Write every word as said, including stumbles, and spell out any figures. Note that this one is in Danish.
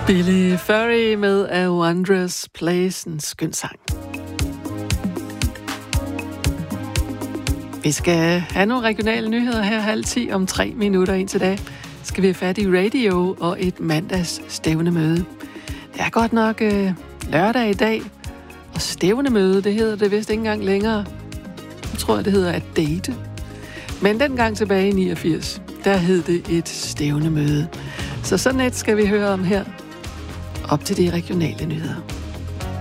Billy Furry med A Wondrous Place, en skøn sang. Vi skal have nogle regionale nyheder her halv ti om tre minutter indtil da. Skal vi have fat i radio og et mandags stævnemøde. Det er godt nok øh, lørdag i dag, og stævnemøde, det hedder det vist ikke engang længere. Jeg tror, det hedder at date. Men dengang tilbage i niogfirs, der hed det et stævnemøde. Så sådan et skal vi høre om her, op til de regionale nyheder.